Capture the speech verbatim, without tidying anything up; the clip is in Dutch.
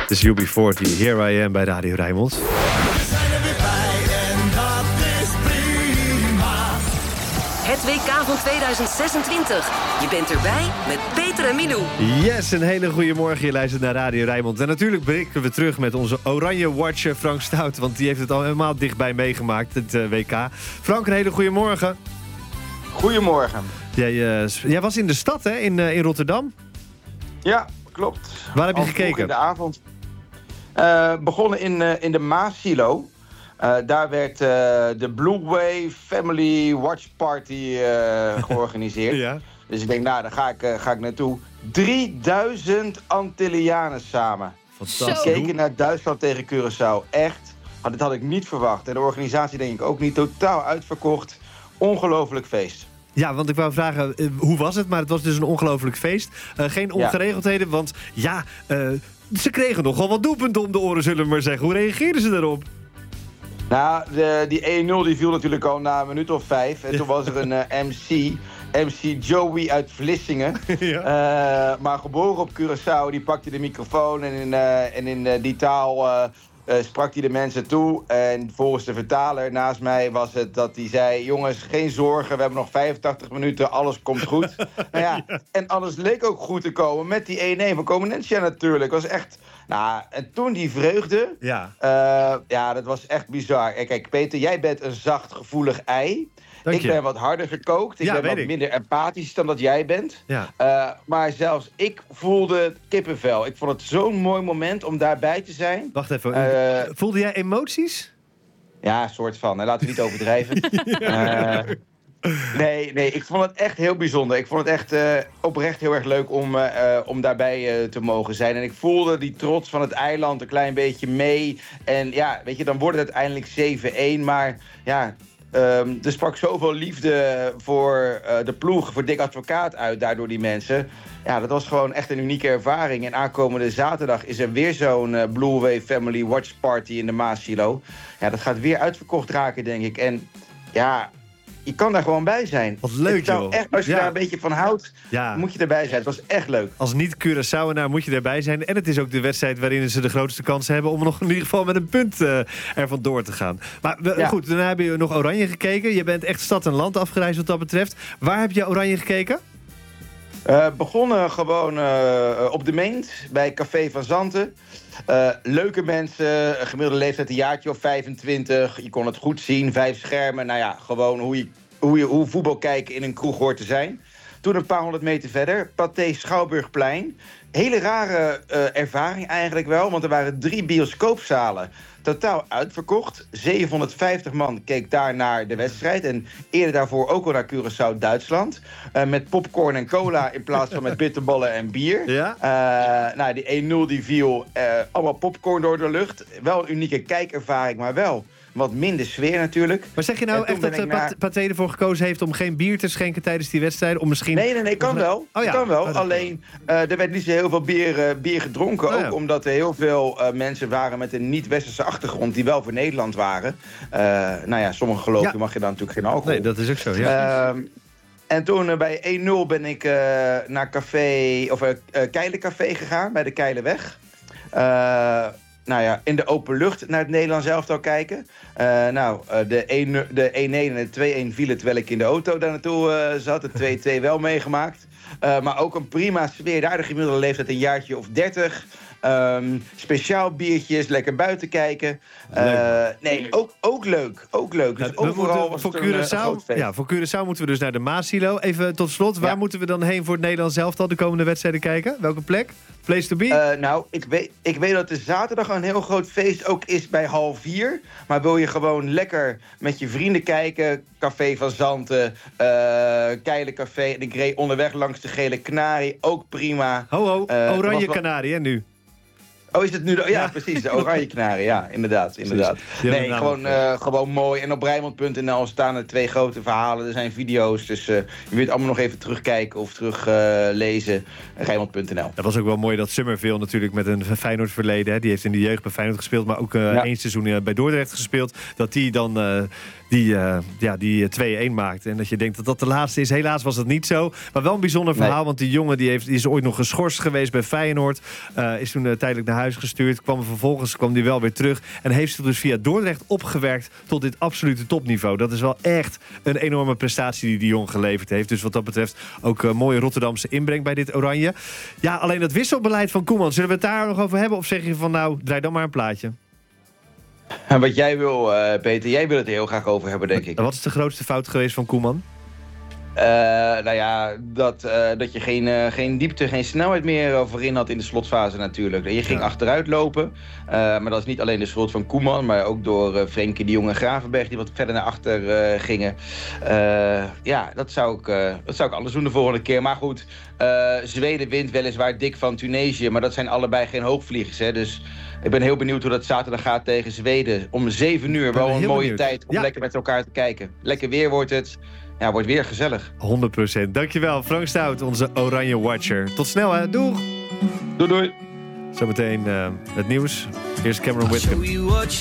Het is U B veertig, Here I Am bij Radio Rijnmond. We zijn er weer bij en dat is prima. Het W K van tweeduizend zesentwintig. Je bent erbij met Peter en Milou. Yes, een hele goede morgen. Je luistert naar Radio Rijnmond. En natuurlijk blikken we terug met onze oranje watcher Frank Stout. Want die heeft het al helemaal dichtbij meegemaakt, het uh, W K. Frank, een hele goede morgen. Goedemorgen. Jij, uh, jij was in de stad, hè? In, uh, in Rotterdam. Ja, klopt. Waar heb je Al gekeken? vroeg in de avond. Uh, begonnen in, uh, in de Maas-silo. Uh, daar werd uh, de Blue Wave Family Watch Party uh, georganiseerd. Ja. Dus ik denk, nou, daar ga ik, uh, ga ik naartoe. drieduizend Antillianen samen. Fantastisch. Keken naar Duitsland tegen Curaçao. Echt, had, dit had ik niet verwacht. En de organisatie denk ik ook niet. Totaal uitverkocht. Ongelooflijk feest. Ja, want ik wou vragen, uh, hoe was het? Maar het was dus een ongelooflijk feest. Uh, geen ongeregeldheden, want ja, uh, ze kregen nogal wat doelpunten om de oren, zullen we maar zeggen. Hoe reageerden ze daarop? Nou, de, die één nul die viel natuurlijk al na een minuut of vijf. En toen was er een uh, M C, M C Joey uit Vlissingen. Ja. Uh, maar geboren op Curaçao, die pakte de microfoon en in, uh, en in uh, die taal uh, uh, sprak hij de mensen toe. En volgens de vertaler naast mij was het dat hij zei, jongens, geen zorgen, we hebben nog vijfentachtig minuten, alles komt goed. Nou ja, ja. En alles leek ook goed te komen met die één één van Comenentia natuurlijk. Het was echt... Nou, en toen die vreugde, ja. Uh, ja, dat was echt bizar. En kijk, Peter, jij bent een zacht, gevoelig ei. Dank ik je. Ben wat harder gekookt. Ik ja, ben wat ik. minder empathisch dan dat jij bent. Ja. Uh, maar zelfs ik voelde kippenvel. Ik vond het zo'n mooi moment om daarbij te zijn. Wacht even, uh, voelde jij emoties? Ja, een soort van. Laten we niet overdrijven. ja. uh, Nee, nee, ik vond het echt heel bijzonder. Ik vond het echt uh, oprecht heel erg leuk om, uh, om daarbij uh, te mogen zijn. En ik voelde die trots van het eiland een klein beetje mee. En ja, weet je, dan wordt het uiteindelijk zeven één. Maar ja, um, er sprak zoveel liefde voor uh, de ploeg, voor Dick Advocaat uit daardoor die mensen. Ja, dat was gewoon echt een unieke ervaring. En aankomende zaterdag is er weer zo'n uh, Blue Wave Family Watch Party in de Maas-silo. Ja, dat gaat weer uitverkocht raken, denk ik. En ja... Je kan daar gewoon bij zijn. Wat leuk, joh. Echt, als je ja. daar een beetje van houdt, ja. moet je erbij zijn. Het was echt leuk. Als niet-Curaçaoenaar moet je erbij zijn. En het is ook de wedstrijd waarin ze de grootste kans hebben... om nog in ieder geval met een punt uh, ervan door te gaan. Maar ja. goed, daarna heb je nog Oranje gekeken. Je bent echt stad en land afgereisd wat dat betreft. Waar heb je Oranje gekeken? Uh, begonnen gewoon uh, op de Meent, bij Café van Zanten. Uh, leuke mensen, gemiddelde leeftijd een jaartje of vijfentwintig. Je kon het goed zien, vijf schermen. Nou ja, gewoon hoe, je, hoe, je, hoe voetbal kijken in een kroeg hoort te zijn. Toen een paar honderd meter verder, Pathé Schouwburgplein. Hele rare uh, ervaring eigenlijk wel, want er waren drie bioscoopzalen. Totaal uitverkocht. zevenhonderdvijftig man keek daar naar de wedstrijd. En eerder daarvoor ook al naar Curaçao, Duitsland. Uh, met popcorn en cola in plaats van met bitterballen en bier. Ja? Uh, nou, die één nul die viel. Uh, allemaal popcorn door de lucht. Wel een unieke kijkervaring, maar wel wat minder sweer natuurlijk. Maar zeg je nou echt dat naar... Pathé ervoor gekozen heeft om geen bier te schenken tijdens die wedstrijd? Om misschien... Nee, nee, nee, kan wel. Oh, ja. Kan wel. Oh, Alleen, uh, er werd niet zo heel veel bier, uh, bier gedronken. Oh, ja. Ook omdat er heel veel uh, mensen waren met een niet-westerse achtergrond... die wel voor Nederland waren. Uh, nou ja, sommige geloven ja. mag je dan natuurlijk geen alcohol. Nee, dat is ook zo, ja. Uh, en toen uh, bij één nul ben ik uh, naar café, of uh, Keilencafé gegaan, bij de Keilenweg. Uh, Nou ja, in de open lucht naar het Nederlands elftal kijken. Uh, nou, uh, de één één en de twee één vielen terwijl ik in de auto daar naartoe uh, zat. De twee twee wel meegemaakt. Uh, maar ook een prima sfeer. Daar de gemiddelde leeftijd een jaartje of dertig. Um, speciaal biertjes, lekker buiten kijken. Uh, nee, ook, ook leuk. Ook leuk. Dus nou, overal was voor het Curaçao, een, uh, ja, voor Curaçao moeten we dus naar de Maas-silo. Even tot slot, waar ja. moeten we dan heen voor het Nederlands elftal de komende wedstrijden kijken? Welke plek? Place to be? Uh, nou, ik weet, ik weet dat de zaterdag een heel groot feest ook is bij half vier. Maar wil je gewoon lekker met je vrienden kijken... Café van Zanten, uh, Keilencafé... en ik reed onderweg langs de Gele Kanarie, ook prima. Ho, ho, uh, Oranje wel... Kanarie, hè, nu? Oh, is het nu... De... Ja, ja, precies, de Oranje Kanarie, ja, inderdaad. inderdaad. Nee, gewoon, uh, gewoon mooi. En op Rijnmond punt n l staan er twee grote verhalen. Er zijn video's, dus uh, je wilt allemaal nog even terugkijken of teruglezen. Uh, Rijnmond punt n l. Dat was ook wel mooi dat Summerville natuurlijk met een Feyenoord verleden... Hè, die heeft in de jeugd bij Feyenoord gespeeld... maar ook uh, ja. één seizoen uh, bij Dordrecht gespeeld... dat die dan... Uh, die, uh, ja, die twee één maakte. En dat je denkt dat dat de laatste is. Helaas was dat niet zo. Maar wel een bijzonder verhaal, nee. want die jongen die heeft, die is ooit nog geschorst geweest bij Feyenoord. Uh, is toen uh, tijdelijk naar huis gestuurd. Kwam vervolgens kwam hij wel weer terug. En heeft zich dus via Dordrecht opgewerkt tot dit absolute topniveau. Dat is wel echt een enorme prestatie die die jongen geleverd heeft. Dus wat dat betreft ook een mooie Rotterdamse inbreng bij dit Oranje. Ja, alleen dat wisselbeleid van Koeman. Zullen we het daar nog over hebben? Of zeg je van nou, draai dan maar een plaatje? Wat jij wil, uh, Peter, jij wil het er heel graag over hebben, denk ik. Wat is de grootste fout geweest van Koeman? Uh, nou ja, dat, uh, dat je geen, uh, geen diepte, geen snelheid meer uh, voorin had in de slotfase natuurlijk. Je ging ja. achteruit lopen, uh, maar dat is niet alleen de schuld van Koeman, maar ook door uh, Frenkie de Jong en Gravenberg die wat verder naar achter uh, gingen. Uh, ja, dat zou, ik, uh, dat zou ik anders doen de volgende keer. Maar goed, uh, Zweden wint weliswaar dik van Tunesië, maar dat zijn allebei geen hoogvliegers, hè, dus... Ik ben heel benieuwd hoe dat zaterdag gaat tegen Zweden. Om zeven uur, wel een mooie benieuwd. tijd om ja. lekker met elkaar te kijken. Lekker weer wordt het. Ja, wordt weer gezellig. honderd procent. Dankjewel, Frank Stout, onze Oranje Watcher. Tot snel, hè. Doeg! Doei, doei. Zometeen uh, het nieuws. Eerst Cameron Whitcomb.